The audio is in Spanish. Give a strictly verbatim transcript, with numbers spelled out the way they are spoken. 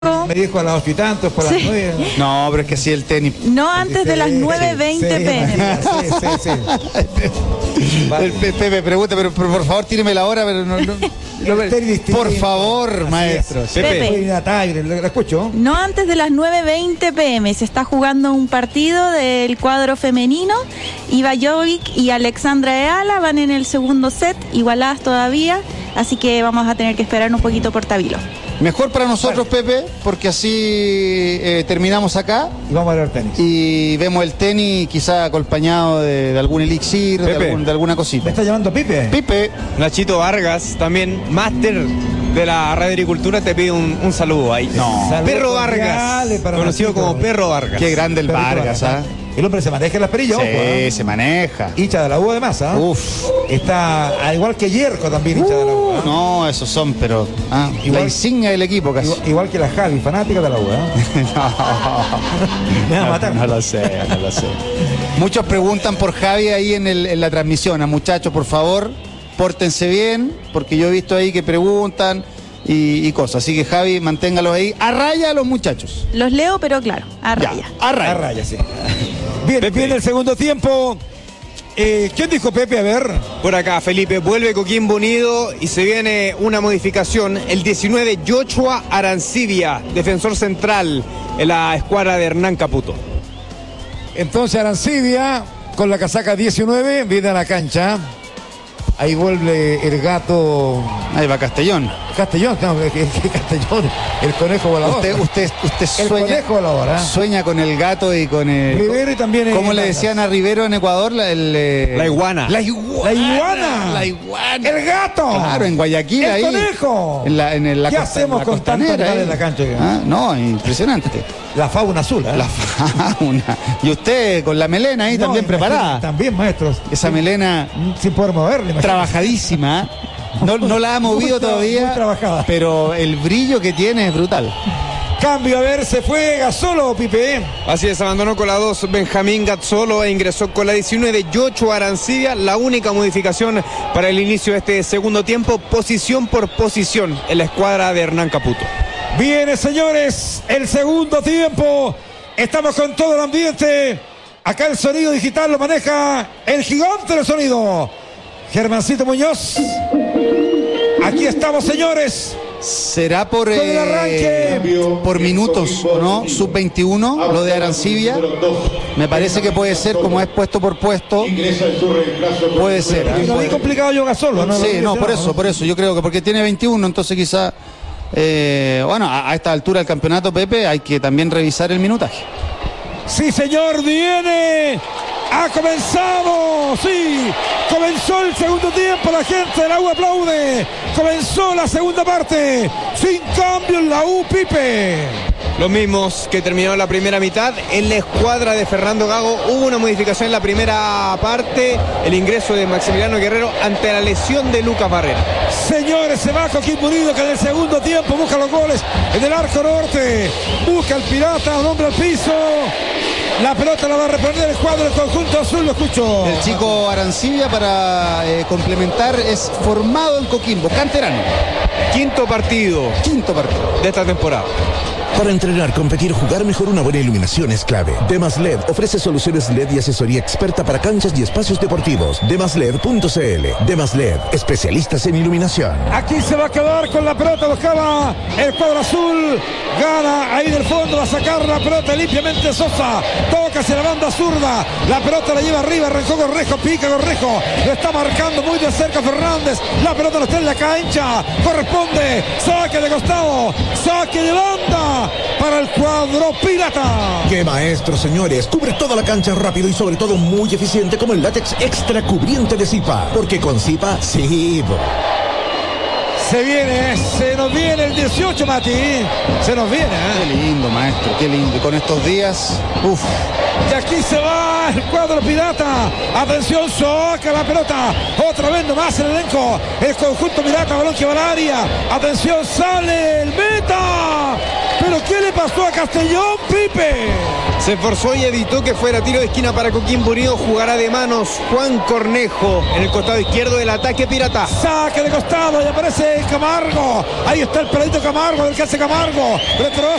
Me dijo a las ocho y tantos, por las Sí. nueve. No, pero es que sí el tenis. No antes de las nueve veinte pm. Sí, sí, sí. El Pepe pregunta, pero, pero por favor tíreme la hora, pero no, no, no, El tenis distinto. por favor, Así maestro. es. Pepe. Voy a ir a Tigre, ¿la escucho? No antes de las nueve veinte pm. Se está jugando un partido del cuadro femenino. Iva Jovic y Alexandra Eala van en el segundo set, igualadas todavía. Así que vamos a tener que esperar un poquito por Tabilo. Mejor para nosotros, Pepe, porque así eh, terminamos acá Y vamos a ver tenis. y vemos el tenis quizá acompañado de, de algún elixir, de, Pepe. algún- de alguna ¿Me cosita. está llamando Pipe? Pipe, Nachito Vargas, también máster de la Radio Agricultura, te pide un, un saludo ahí. No. Saludos Perro cordiales Vargas, para conocido Nachito. como Perro Vargas. qué grande el Perrito Vargas, ¿ah? El hombre se maneja en las perillas, Sí, ojo, ¿eh? se maneja. Hincha de la U además, ¿ah? Uf. Está, al igual que Yerko también hincha de la U. ¿ah? No, esos son, pero ah, Igual- la insignia del equipo casi. Igual, igual que la Javi, fanática de la U, ¿eh? Me va a matar. No lo sé, no lo sé. Muchos preguntan por Javi ahí en, el- en la transmisión. A muchachos, por favor, pórtense bien, porque yo he visto ahí que preguntan y, y cosas. Así que Javi, manténgalos ahí. A raya a los muchachos. Los leo, pero claro, a Ya, raya. a raya. A raya, sí. Bien, viene el segundo tiempo. Eh, ¿Quién dijo Pepe? A ver. Por acá, Felipe, vuelve Coquimbo Unido y se viene una modificación. El diecinueve, Joshua Arancibia, defensor central en la escuadra de Hernán Caputo. Entonces Arancibia, con la casaca diecinueve, viene a la cancha. Ahí vuelve el gato Ahí va Castellón. Castellón, no, que, que Castellón, el conejo volador. Usted, usted, usted el sueña, conejo volador, ¿ah? sueña con el gato y con el. Rivero y también el- ¿Cómo le decían a Rivero en Ecuador? La, el, eh, La iguana. La iguana. La iguana. La iguana. El gato. Claro, en Guayaquil El ahí. conejo. En la, en el- la ¿Qué costa- hacemos la con tanto costanera animal ahí. en la cancha? Ah, no, impresionante. La fauna azul, ¿eh? La fauna. Y usted con la melena ahí No, también imagínate, preparada. También, maestros. Esa melena Sin poder moverle. imagínate. trabajadísima. No, no la ha movido Muy tra- todavía. muy trabajada. Pero el brillo que tiene es brutal. Cambio, a ver, se fue Gasolo, Pipe. Así es, abandonó con la dos Benjamín Gazzolo e ingresó con la diecinueve Joshua Arancibia. La única modificación para el inicio de este segundo tiempo, posición por posición en la escuadra de Hernán Caputo. Viene, señores, el segundo tiempo. Estamos con todo el ambiente. Acá el sonido digital lo maneja el gigante del sonido, Germancito Muñoz. Aquí estamos, señores. ¿Será por, Con el arranque. por minutos, o no? sub veintiuno, lo de Arancibia. Me parece que puede ser, como es puesto por puesto. Puede ser. ¿eh? Y no vi complicado yo Gasolo, ¿no? Sí, no, por eso, por eso. Yo creo que porque tiene veintiuno, entonces quizá, eh, bueno, a, a esta altura del campeonato, Pepe, hay que también revisar el minutaje. Sí, señor, viene. Ha comenzado, sí. Comenzó el segundo tiempo, la gente de la U aplaude. Comenzó la segunda parte. Sin cambio en la U, Pipe. Los mismos que terminó la primera mitad. En la escuadra de Fernando Gago hubo una modificación en la primera parte. El ingreso de Maximiliano Guerrero ante la lesión de Lucas Barrera. Señores, se va Coquimbo Unido que en el segundo tiempo busca los goles en el arco norte. Busca el Pirata, un hombre al piso. La pelota la va a reponer el cuadro del conjunto azul, lo escucho. El chico Arancibia, para eh, complementar, es formado en Coquimbo, canterano. Quinto partido Quinto partido. de esta temporada. Para entrenar, competir, jugar mejor, una buena iluminación es clave. Demas L E D ofrece soluciones L E D y asesoría experta para canchas y espacios deportivos. demas led punto c l. Demas L E D, especialistas en iluminación. Aquí se va a quedar con la pelota, buscaba el cuadro azul. Gana ahí del fondo, va a sacar la pelota limpiamente Sosa. Toca hacia la banda zurda. La pelota la lleva arriba, arrancó Correjo, pica Correjo. Lo está marcando muy de cerca Fernández. La pelota no está en la cancha. Corresponde. Saque de costado. Saque de banda para el cuadro pirata. ¡Qué maestro, señores! Cubre toda la cancha rápido y sobre todo muy eficiente como el látex extra cubriente de Zipa. Porque con Zipa, sí. Se viene, se nos viene el dieciocho, Mati. Se nos viene, Qué ¿eh? lindo, maestro, qué lindo. Y con estos días, uff. Y aquí se va el cuadro pirata. Atención, saca la pelota. Otra vez nomás el elenco. El conjunto pirata, balón que va al área. Atención, sale el meta. Pero ¿qué le pasó a Castellón, Pipe? Se esforzó y evitó que fuera tiro de esquina para Coquimbo Unido. Jugará de manos Juan Cornejo en el costado izquierdo del ataque pirata. Saque de costado y aparece Camargo. Ahí está el peladito Camargo, del que hace Camargo. Retrocede